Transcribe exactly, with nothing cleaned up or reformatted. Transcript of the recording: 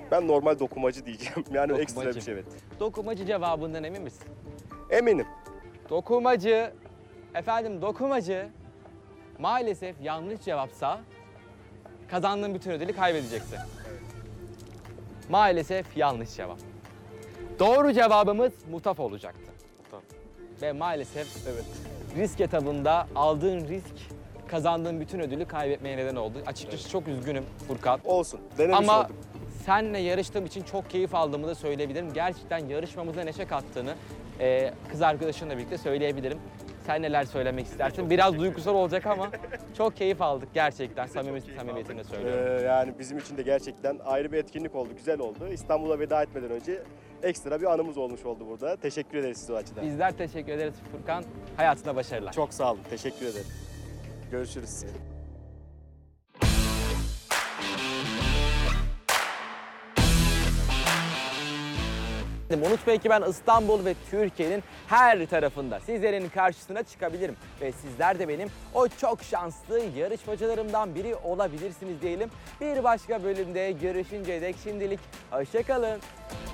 Ben normal dokumacı diyeceğim. Yani Dokumacı. ekstra bir şey, evet. Dokumacı cevabından emin misin? Eminim. Dokumacı, efendim dokumacı maalesef yanlış cevapsa kazandığın bütün ödülü kaybedeceksin. Maalesef yanlış cevap. Doğru cevabımız Mutaf olacaktı. Mutaf. Ve maalesef Evet. risk etabında aldığın risk kazandığın bütün ödülü kaybetmeye neden oldu. Açıkçası Evet. çok üzgünüm Furkan. Olsun. Denemiş Ama olduk. senle yarıştığım için çok keyif aldığımı da söyleyebilirim. Gerçekten yarışmamıza neşe kattığını e, kız arkadaşınla birlikte söyleyebilirim. Sen neler söylemek istersin? Biraz duygusal olacak ama çok keyif aldık gerçekten. Samimi, samimiyetimle söylüyorum. Ee, yani bizim için de gerçekten ayrı bir etkinlik oldu, güzel oldu. İstanbul'a veda etmeden önce ekstra bir anımız olmuş oldu burada. Teşekkür ederiz size o açıdan. Bizler teşekkür ederiz Furkan. Hayatına başarılar. Çok sağ olun, teşekkür ederim. Görüşürüz. Unutmayın ki ben İstanbul ve Türkiye'nin her tarafında sizlerin karşısına çıkabilirim. Ve sizler de benim o çok şanslı yarışmacılarımdan biri olabilirsiniz diyelim. Bir başka bölümde görüşünceye dek şimdilik hoşça kalın.